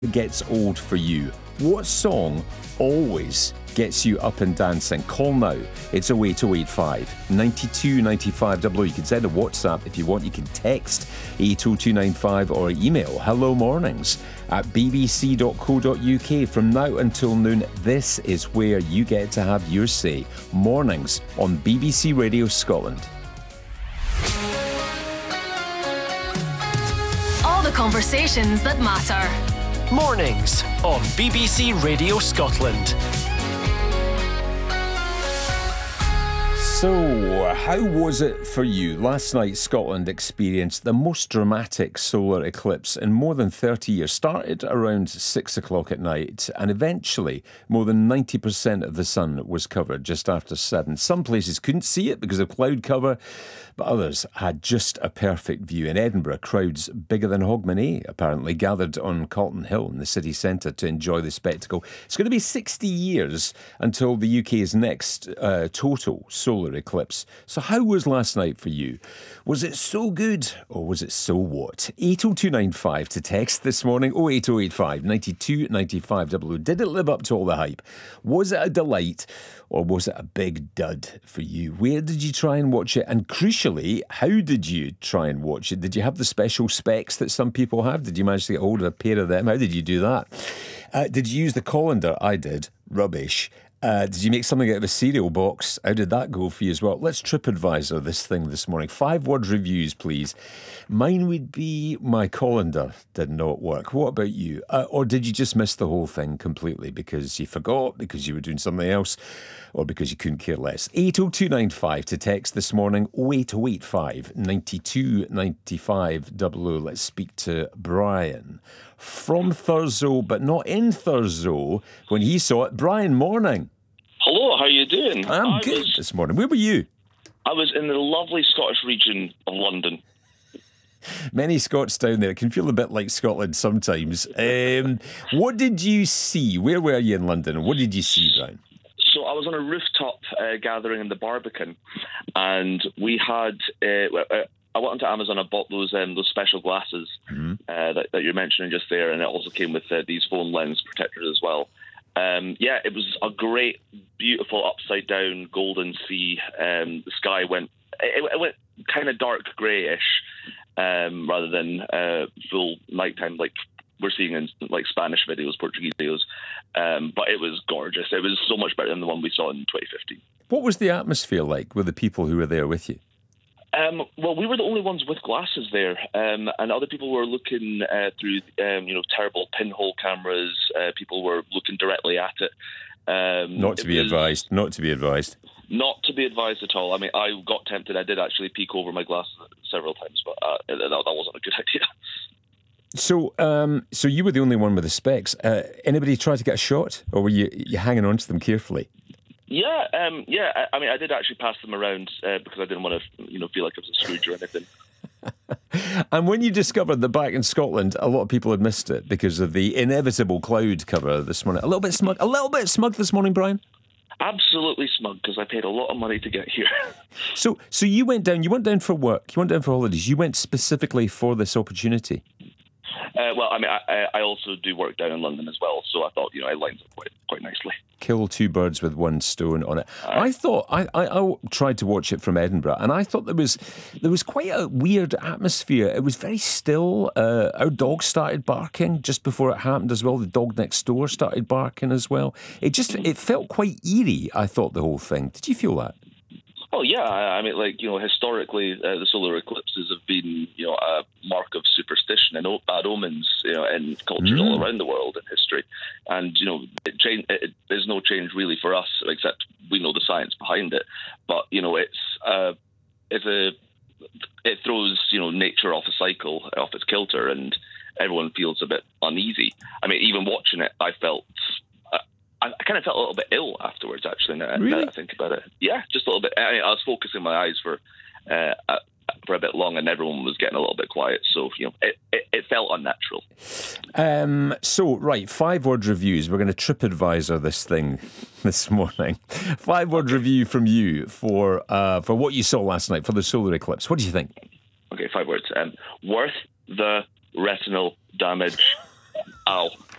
gets old for you? What song always gets you up and dancing? Call now. It's 08085 92 95 00. You can send a WhatsApp if you want. You can text 80295 or email hellomornings@bbc.co.uk. From now until noon, this is where you get to have your say. Mornings on BBC Radio Scotland. All the conversations that matter. Mornings on BBC Radio Scotland. So, how was it for you? Last night, Scotland experienced the most dramatic solar eclipse in more than 30 years. Started around 6 o'clock at night, and eventually more than 90% of the sun was covered just after 7. Some places couldn't see it because of cloud cover, but others had just a perfect view. In Edinburgh, crowds bigger than Hogmanay apparently gathered on Calton Hill in the city centre to enjoy the spectacle. It's going to be 60 years until the UK's next total solar eclipse. So how was last night for you? Was it so good or was it so what? 80295 to text this morning, 08085 92 95 00. Did it live up to all the hype? Was it a delight or was it a big dud for you? Where did you try and watch it? And crucially, how did you try and watch it? Did you have the special specs that some people have? Did you manage to get hold of a pair of them? How did you do that? Did you use the colander? I did. Rubbish. Did you make something out of a cereal box? How did that go for you as well? Let's TripAdvisor this thing this morning. 5-word reviews, please. Mine would be my colander did not work. What about you? Or did you just miss the whole thing completely because you forgot, because you were doing something else, or because you couldn't care less? 80295 to text this morning, 08085 92 95 00. Let's speak to Brian from Thurso, but not in Thurso when he saw it. Brian, morning. Hello, how are you doing? I'm good this morning. Where were you? I was in the lovely Scottish region of London. Many Scots down there. It can feel a bit like Scotland sometimes. What did you see? Where were you in London? And what did you see, Brian? So I was on a rooftop gathering in the Barbican, and we had... I went onto Amazon. I bought those special glasses that you're mentioning just there, and it also came with these phone lens protectors as well. It was a great, beautiful upside down golden sea. The sky went kind of dark greyish rather than full nighttime like we're seeing in like Spanish videos, Portuguese videos. But it was gorgeous. It was so much better than the one we saw in 2015. What was the atmosphere like with the people who were there with you? Well, we were the only ones with glasses there, and other people were looking through, terrible pinhole cameras. People were looking directly at it. Not to be advised. Not to be advised at all. I mean, I got tempted. I did actually peek over my glasses several times, but that wasn't a good idea. So you were the only one with the specs. Anybody try to get a shot, or were you hanging on to them carefully? Yeah. I mean, I did actually pass them around because I didn't want to, feel like I was a Scrooge or anything. And when you discovered that back in Scotland, a lot of people had missed it because of the inevitable cloud cover this morning. A little bit smug this morning, Brian? Absolutely smug, because I paid a lot of money to get here. So you went down. You went down for work. You went down for holidays. You went specifically for this opportunity. I also do work down in London as well, so I thought, it lines up quite nicely. Kill two birds with one stone on it. I thought I tried to watch it from Edinburgh, and I thought there was quite a weird atmosphere. It was very still. Our dog started barking just before it happened as well. The dog next door started barking as well. It felt quite eerie. I thought the whole thing. Did you feel that? Oh, yeah. I mean, historically, the solar eclipses have been, a mark of superstition and bad omens, in cultures all around the world in history. And, there's no change really for us, except we know the science behind it. But, it throws, nature off a cycle, off its kilter, and everyone feels a bit uneasy. I mean, even watching it, I kind of felt a little bit ill afterwards, actually, now that I think about it. Yeah, just a little bit. I was focusing my eyes for a bit long, and everyone was getting a little bit quiet, so, it felt unnatural. So, right, 5-word reviews. We're going to TripAdvisor this thing this morning. 5-word review from you for what you saw last night, for the solar eclipse. What do you think? Okay, 5 words. Worth the retinal damage. Ow.